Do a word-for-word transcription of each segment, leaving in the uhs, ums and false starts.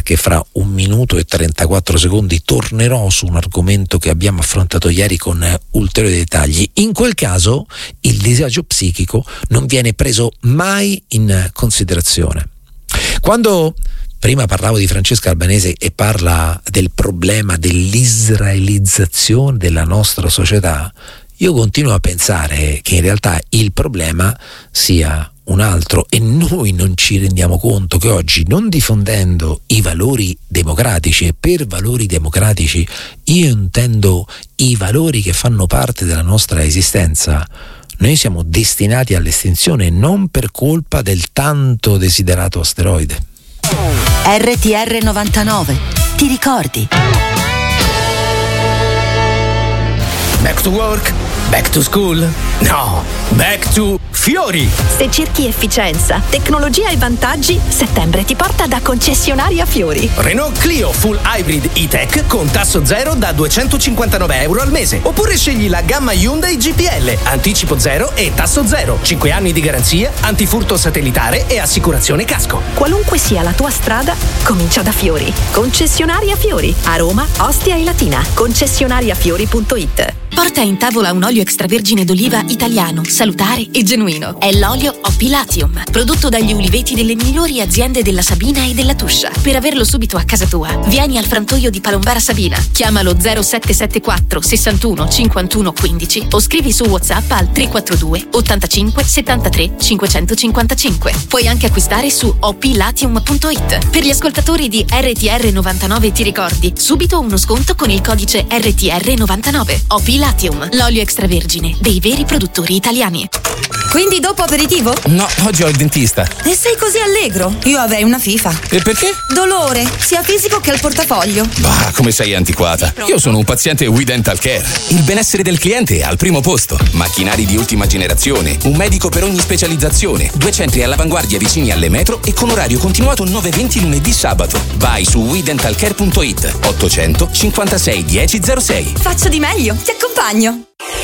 perché fra un minuto e trentaquattro secondi tornerò su un argomento che abbiamo affrontato ieri con ulteriori dettagli. In quel caso il disagio psichico non viene preso mai in considerazione. Quando prima parlavo di Francesca Albanese e parla del problema dell'israelizzazione della nostra società, io continuo a pensare che in realtà il problema sia un altro e noi non ci rendiamo conto che oggi, non diffondendo i valori democratici, e per valori democratici io intendo i valori che fanno parte della nostra esistenza, noi siamo destinati all'estinzione non per colpa del tanto desiderato asteroide. R T R novantanove, ti ricordi? Back to work? Back to school? No, back to Fiori! Se cerchi efficienza, tecnologia e vantaggi, settembre ti porta da concessionaria Fiori. Renault Clio Full Hybrid E-Tech con tasso zero da duecentocinquantanove euro al mese. Oppure scegli la gamma Hyundai G P L, anticipo zero e tasso zero, cinque anni di garanzia, antifurto satellitare e assicurazione casco. Qualunque sia la tua strada, comincia da Fiori. Concessionaria Fiori, a Roma, Ostia e Latina. concessionariafiori punto it. Porta in tavola un olio extravergine d'oliva italiano, salutare e genuino. È l'olio O P Latium, prodotto dagli uliveti delle migliori aziende della Sabina e della Tuscia. Per averlo subito a casa tua, vieni al frantoio di Palombara Sabina. Chiamalo zero sette sette quattro sessantuno cinquantuno quindici o scrivi su WhatsApp al tre quattro due ottantacinque settantatré cinquecentocinquantacinque. Puoi anche acquistare su o p latium punto it. Per gli ascoltatori di R T R novantanove ti ricordi, subito uno sconto con il codice R T R novantanove. O P Latium, l'olio extravergine dei veri produttori italiani. Quindi dopo aperitivo? No, oggi ho il dentista. E sei così allegro? Io avrei una FIFA. E perché? Dolore, sia fisico che al portafoglio. Bah, come sei antiquata. Io sono un paziente We Dental Care. Il benessere del cliente è al primo posto. Macchinari di ultima generazione, un medico per ogni specializzazione, due centri all'avanguardia vicini alle metro e con orario continuato nove venti lunedì sabato. Vai su we dental care punto it. ottocento cinquantasei dieci zero sei. Faccio di meglio, ti accompagno.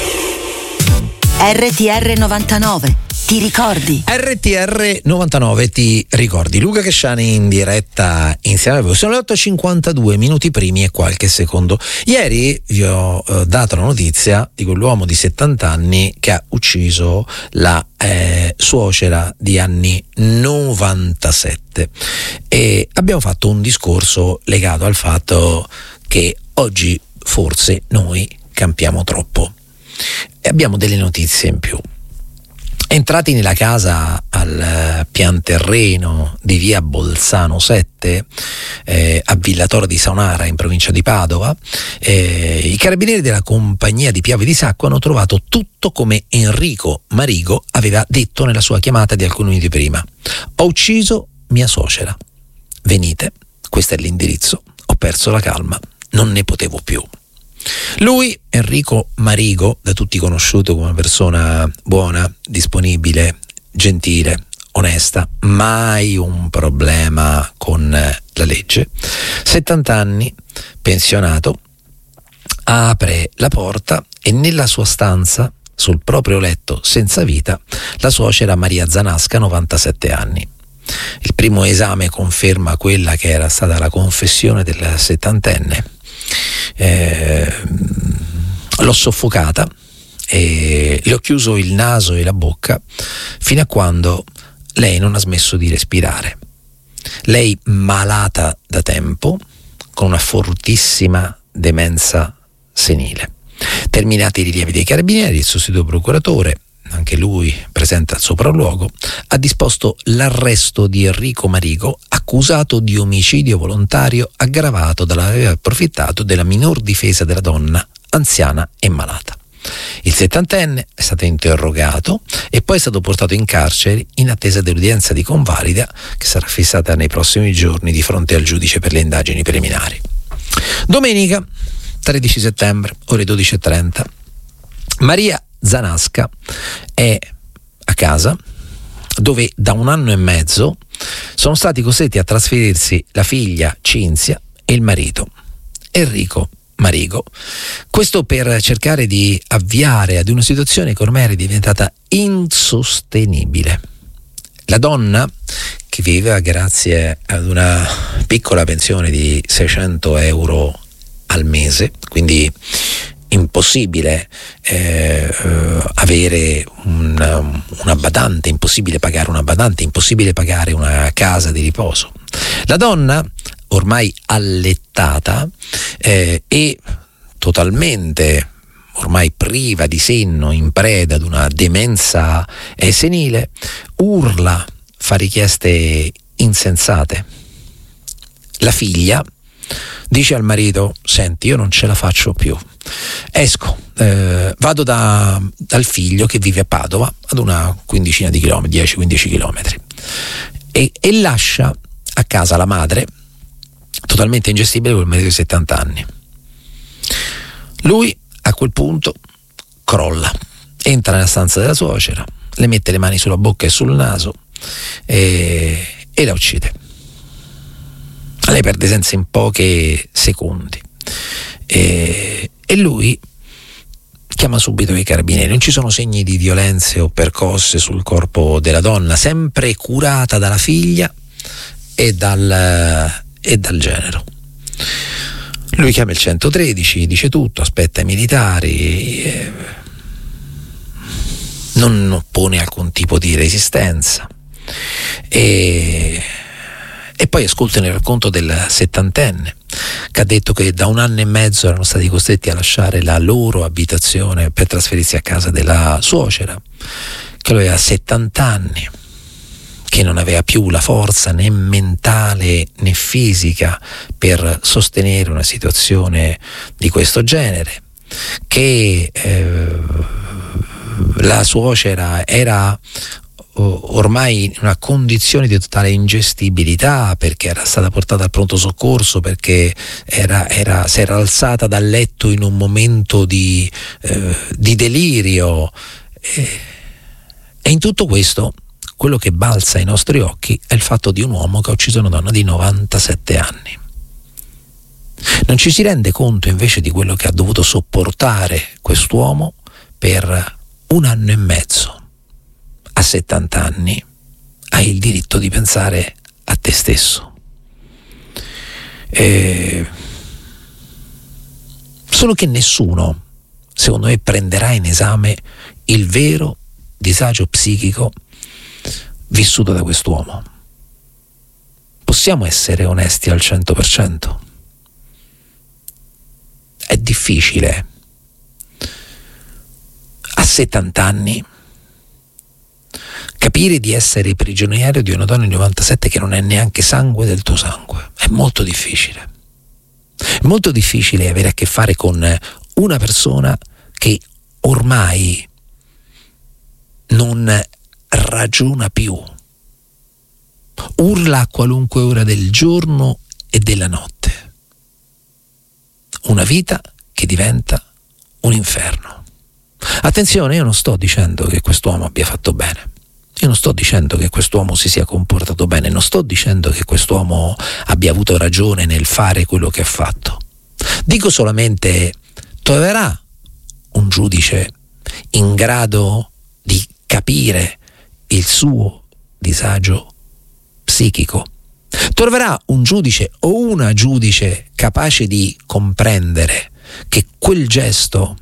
R T R novantanove, ti ricordi? R T R novantanove, ti ricordi? Luca Cresciani in diretta insieme a voi. Sono le otto e cinquantadue, minuti primi e qualche secondo. Ieri vi ho eh, dato la notizia di quell'uomo di settanta anni che ha ucciso la eh, suocera di anni novantasette, e abbiamo fatto un discorso legato al fatto che oggi forse noi campiamo troppo. E abbiamo delle notizie in più. Entrati nella casa al pianterreno di via Bolzano sette, eh, a Villatoro di Saonara in provincia di Padova, eh, i carabinieri della compagnia di Piave di Sacco hanno trovato tutto come Enrico Marigo aveva detto nella sua chiamata di alcuni minuti prima. Ho ucciso mia suocera. Venite, questo è l'indirizzo. Ho perso la calma, non ne potevo più. Lui, Enrico Marigo, da tutti conosciuto come una persona buona, disponibile, gentile, onesta, mai un problema con la legge, settanta anni, pensionato, apre la porta e nella sua stanza, sul proprio letto senza vita, la suocera Maria Zanasca, novantasette anni. Il primo esame conferma quella che era stata la confessione del settantenne. Eh, l'ho soffocata e le ho chiuso il naso e la bocca fino a quando lei non ha smesso di respirare. Lei malata da tempo, con una fortissima demenza senile. Terminati i rilievi dei carabinieri, il sostituto procuratore, anche lui presente al sopralluogo, ha disposto l'arresto di Enrico Marigo, accusato di omicidio volontario aggravato dall'aver approfittato della minor difesa della donna anziana e malata. Il settantenne è stato interrogato e poi è stato portato in carcere in attesa dell'udienza di convalida che sarà fissata nei prossimi giorni di fronte al giudice per le indagini preliminari. Domenica tredici settembre, ore dodici e trenta, Maria Zanasca è a casa, dove da un anno e mezzo sono stati costretti a trasferirsi la figlia Cinzia e il marito Enrico Marigo. Questo per cercare di avviare ad una situazione che ormai era diventata insostenibile. La donna, che viveva grazie ad una piccola pensione di seicento euro al mese, quindi impossibile eh, eh, avere una, una badante, impossibile pagare una badante, impossibile pagare una casa di riposo. La donna, ormai allettata eh, e totalmente ormai priva di senno, in preda ad una demenza eh, senile, urla, fa richieste insensate. La figlia dice al marito: senti, io non ce la faccio più, esco, eh, vado da, dal figlio che vive a Padova, ad una quindicina di chilometri, dieci quindici chilometri, e, e lascia a casa la madre totalmente ingestibile col marito di settanta anni. Lui a quel punto crolla, entra nella stanza della suocera, le mette le mani sulla bocca e sul naso e, e la uccide. Lei perde senza in pochi secondi e, e lui chiama subito i carabinieri. Non ci sono segni di violenze o percosse sul corpo della donna, sempre curata dalla figlia e dal, e dal genero. Lui chiama il centotredici, dice tutto, aspetta i militari, eh, non oppone alcun tipo di resistenza e, e poi ascoltano il racconto del settantenne che ha detto che da un anno e mezzo erano stati costretti a lasciare la loro abitazione per trasferirsi a casa della suocera, che aveva settanta anni, che non aveva più la forza né mentale né fisica per sostenere una situazione di questo genere, che eh, la suocera era ormai in una condizione di totale ingestibilità perché era stata portata al pronto soccorso, perché era, era, si era alzata dal letto in un momento di, eh, di delirio e, e in tutto questo quello che balza ai nostri occhi è il fatto di un uomo che ha ucciso una donna di novantasette anni. Non ci si rende conto invece di quello che ha dovuto sopportare quest'uomo per un anno e mezzo. A settanta anni hai il diritto di pensare a te stesso. E... Solo che nessuno, secondo me, prenderà in esame il vero disagio psichico vissuto da quest'uomo. Possiamo essere onesti al cento per cento? È difficile. A settanta anni capire di essere prigioniero di una donna di novantasette che non è neanche sangue del tuo sangue è molto difficile. È molto difficile avere a che fare con una persona che ormai non ragiona più, urla a qualunque ora del giorno e della notte. Una vita che diventa un inferno. Attenzione, io non sto dicendo che quest'uomo abbia fatto bene. Io non sto dicendo che quest'uomo si sia comportato bene, non sto dicendo che quest'uomo abbia avuto ragione nel fare quello che ha fatto. Dico solamente: troverà un giudice in grado di capire il suo disagio psichico? Troverà un giudice o una giudice capace di comprendere che quel gesto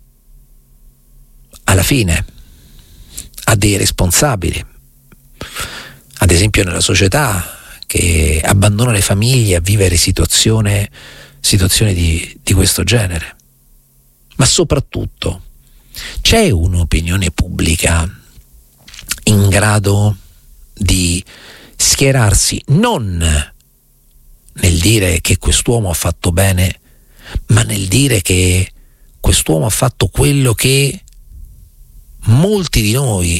alla fine ha dei responsabili, ad esempio nella società che abbandona le famiglie a vivere situazioni, situazioni di, di questo genere? Ma soprattutto c'è un'opinione pubblica in grado di schierarsi non nel dire che quest'uomo ha fatto bene, ma nel dire che quest'uomo ha fatto quello che molti di noi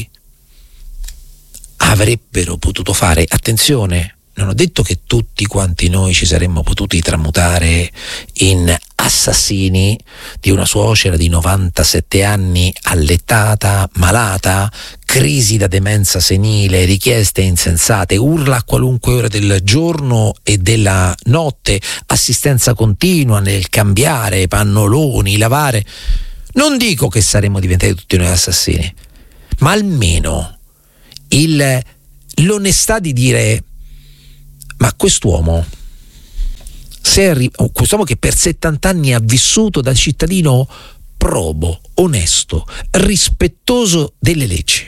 avrebbero potuto fare? Attenzione, non ho detto che tutti quanti noi ci saremmo potuti tramutare in assassini di una suocera di novantasette anni, allettata, malata, crisi da demenza senile, richieste insensate, urla a qualunque ora del giorno e della notte, assistenza continua nel cambiare pannoloni, lavare. Non dico che saremmo diventati tutti noi assassini, ma almeno il l'onestà di dire: ma quest'uomo, se è arri- quest'uomo che per settanta anni ha vissuto da cittadino probo, onesto, rispettoso delle leggi,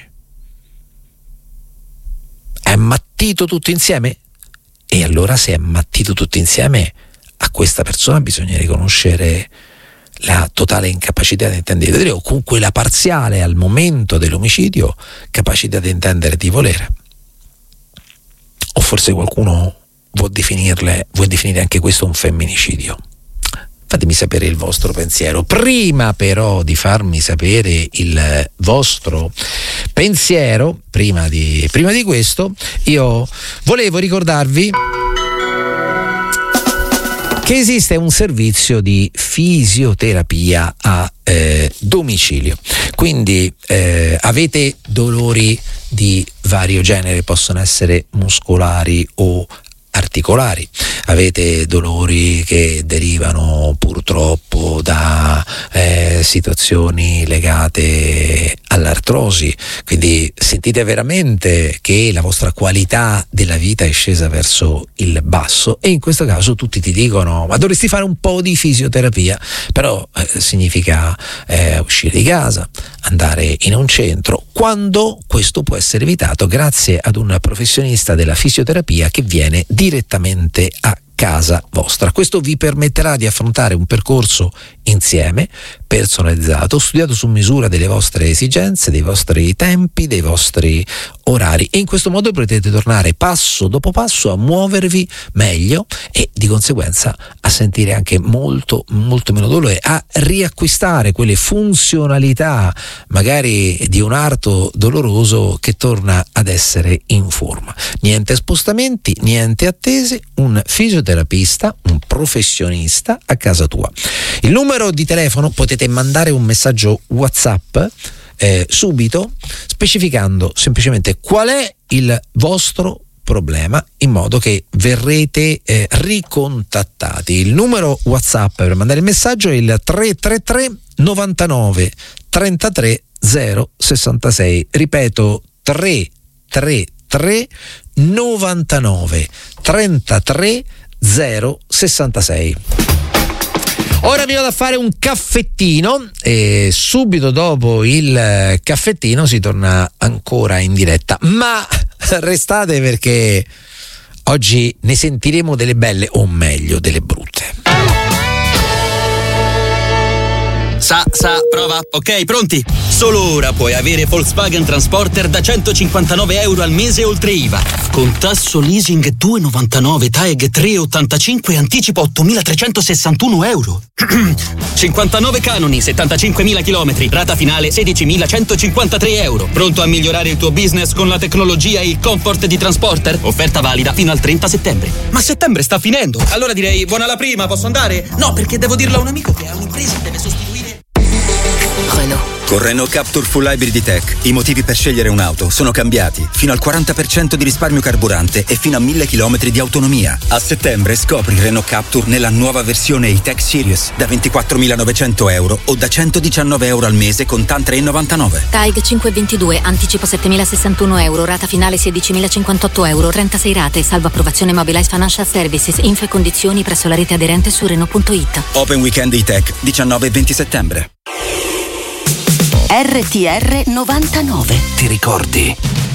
è ammattito tutto insieme? E allora, se è ammattito tutto insieme, a questa persona bisogna riconoscere la totale incapacità di intendere, di vedere, o comunque la parziale, al momento dell'omicidio, capacità di intendere e di volere. O forse qualcuno vuol definirle, vuol definire anche questo un femminicidio? Fatemi sapere il vostro pensiero. Prima però di farmi sapere il vostro pensiero, prima di, prima di questo, io volevo ricordarvi che esiste un servizio di fisioterapia a eh, domicilio. Quindi eh, avete dolori di vario genere, possono essere muscolari o articolari, avete dolori che derivano purtroppo da eh, situazioni legate all'artrosi, quindi sentite veramente che la vostra qualità della vita è scesa verso il basso, e in questo caso tutti ti dicono: ma dovresti fare un po' di fisioterapia, però eh, significa eh, uscire di casa, andare in un centro, quando questo può essere evitato grazie ad un professionista della fisioterapia che viene direttamente a casa vostra. Questo vi permetterà di affrontare un percorso insieme, personalizzato, studiato su misura delle vostre esigenze, dei vostri tempi, dei vostri orari, e in questo modo potete tornare passo dopo passo a muovervi meglio e di conseguenza a sentire anche molto molto meno dolore, a riacquistare quelle funzionalità magari di un arto doloroso che torna ad essere in forma. Niente spostamenti, niente attese, un fisioterapista, un professionista a casa tua. Il numero di telefono, potete mandare un messaggio WhatsApp eh, subito, specificando semplicemente qual è il vostro problema, in modo che verrete eh, ricontattati. Il numero WhatsApp per mandare il messaggio è il tre tre tre novantanove trentatré zero sessantasei. Ripeto, tre tre tre novantanove trentatré zero sessantasei. Ora mi vado a fare un caffettino e subito dopo il caffettino si torna ancora in diretta, ma restate, perché oggi ne sentiremo delle belle, o meglio delle brutte. Sa, sa, prova. Ok, pronti? Solo ora puoi avere Volkswagen Transporter da centocinquantanove euro al mese oltre I V A. Con tasso leasing due virgola novantanove, TAEG tre virgola ottantacinque e anticipo ottomilatrecentosessantuno euro. cinquantanove canoni, settantacinquemila chilometri, rata finale sedicimilacentocinquantatré euro. Pronto a migliorare il tuo business con la tecnologia e il comfort di Transporter? Offerta valida fino al trenta settembre. Ma settembre sta finendo. Allora direi buona la prima, posso andare? No, perché devo dirlo a un amico che ha un'impresa e deve sostituire. Renault. Con Renault Captur Full Hybrid E-Tech i motivi per scegliere un'auto sono cambiati. Fino al quaranta per cento di risparmio carburante e fino a mille chilometri di autonomia. A settembre scopri Renault Captur nella nuova versione E-Tech Series da ventiquattromilanovecento euro o da centodiciannove euro al mese con TAN tre virgola novantanove. TAEG cinque virgola ventidue, anticipo settemilasessantuno euro, rata finale sedicimilacinquantotto euro, trentasei rate, salvo approvazione Mobilize Financial Services, info e condizioni presso la rete aderente su Renault punto it. Open Weekend E-Tech diciannove e venti settembre. R T R novantanove. Ti ricordi?